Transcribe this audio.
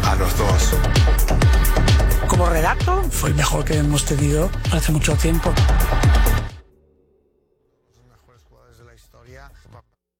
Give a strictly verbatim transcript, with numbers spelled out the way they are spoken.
a los dos. Como relato, fue el mejor que hemos tenido hace mucho tiempo. Los mejores jugadores de la historia.